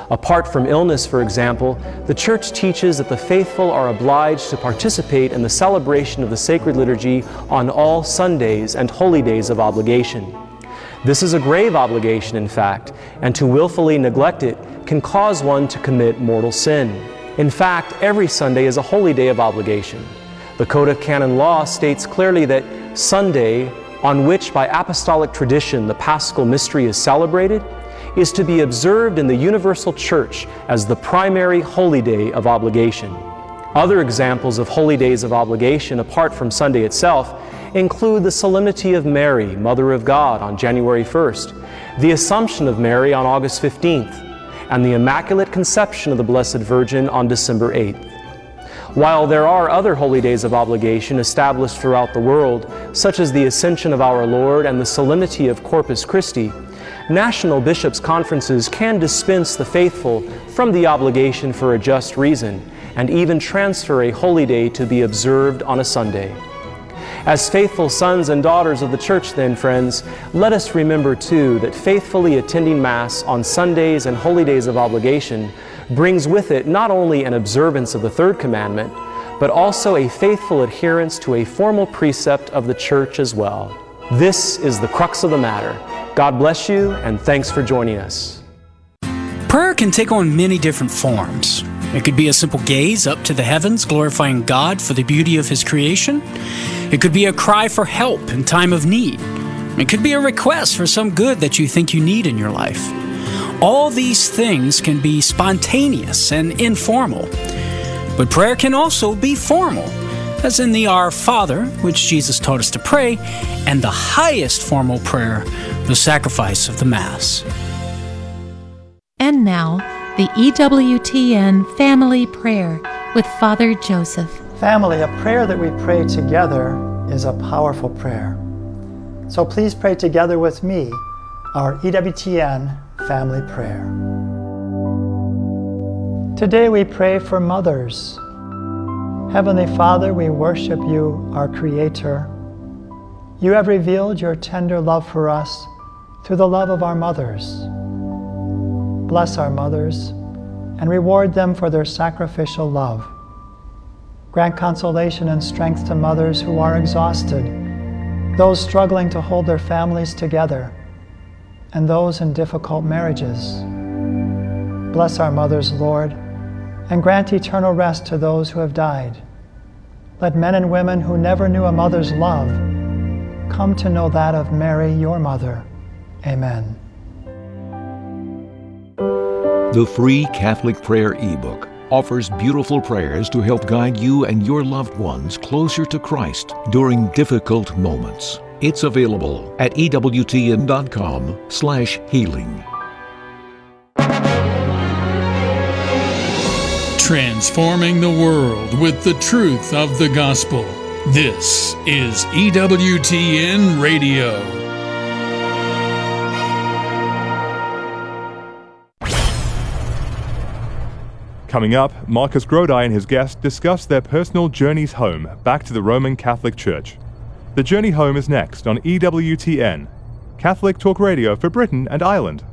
Apart from illness, for example, the Church teaches that the faithful are obliged to participate in the celebration of the sacred liturgy on all Sundays and holy days of obligation. This is a grave obligation, in fact, and to willfully neglect it can cause one to commit mortal sin. In fact, every Sunday is a holy day of obligation. The Code of Canon Law states clearly that Sunday, on which by apostolic tradition the Paschal Mystery is celebrated, is to be observed in the universal Church as the primary holy day of obligation. Other examples of holy days of obligation apart from Sunday itself include the Solemnity of Mary, Mother of God, on January 1st, the Assumption of Mary on August 15th, and the Immaculate Conception of the Blessed Virgin on December 8th. While there are other holy days of obligation established throughout the world, such as the Ascension of our Lord and the Solemnity of Corpus Christi, national bishops' conferences can dispense the faithful from the obligation for a just reason, and even transfer a holy day to be observed on a Sunday. As faithful sons and daughters of the Church, then, friends, let us remember, too, that faithfully attending Mass on Sundays and holy days of obligation brings with it not only an observance of the third commandment, but also a faithful adherence to a formal precept of the Church as well. This is the crux of the matter. God bless you, and thanks for joining us. Prayer can take on many different forms. It could be a simple gaze up to the heavens, glorifying God for the beauty of His creation. It could be a cry for help in time of need. It could be a request for some good that you think you need in your life. All these things can be spontaneous and informal. But prayer can also be formal, as in the Our Father, which Jesus taught us to pray, and the highest formal prayer, the sacrifice of the Mass. And now, the EWTN Family Prayer with Father Joseph. Family, a prayer that we pray together is a powerful prayer. So please pray together with me our EWTN Family Prayer. Today we pray for mothers. Heavenly Father, we worship you, our Creator. You have revealed your tender love for us through the love of our mothers. Bless our mothers and reward them for their sacrificial love. Grant consolation and strength to mothers who are exhausted, those struggling to hold their families together, and those in difficult marriages. Bless our mothers, Lord, and grant eternal rest to those who have died. Let men and women who never knew a mother's love come to know that of Mary, your mother. Amen. The free Catholic Prayer ebook offers beautiful prayers to help guide you and your loved ones closer to Christ during difficult moments. It's available at EWTN.com/healing. Transforming the world with the truth of the gospel. This is EWTN Radio. Coming up, Marcus Grodi and his guest discuss their personal journeys home back to the Roman Catholic Church. The journey home is next on EWTN, Catholic Talk Radio for Britain and Ireland.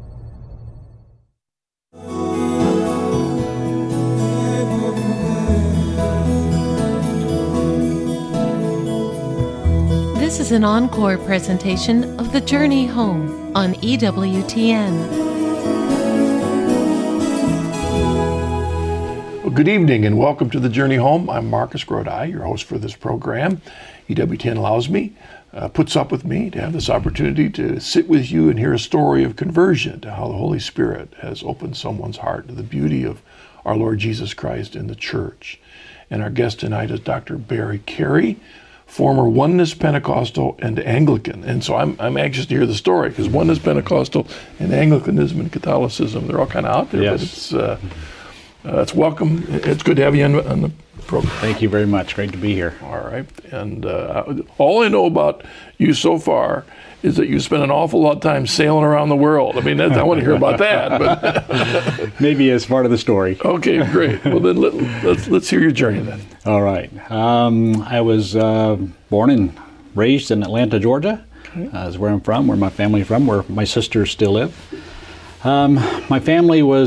This is an encore presentation of The Journey Home on EWTN. Well, good evening and welcome to The Journey Home. I'm Marcus Grodi, your host for this program. EWTN allows me, puts up with me to have this opportunity to sit with you and hear a story of conversion, to how the Holy Spirit has opened someone's heart to the beauty of our Lord Jesus Christ in the church. And our guest tonight is Dr. Barry Carey, former Oneness Pentecostal and Anglican. And so I'm anxious to hear the story, because Oneness Pentecostal and Anglicanism and Catholicism, they're all kind of out there. Yes. But it's welcome. It's good to have you on the program. Thank you very much. Great to be here. All right. And all I know about you so far is that you spend an awful lot of time sailing around the world. I mean, I want to hear about that. But maybe as part of the story. Okay, great. Well, then let's hear your journey then. All right. I was born and raised in Atlanta, Georgia. Is where I'm from, where my family's from, where my sisters still live. My family was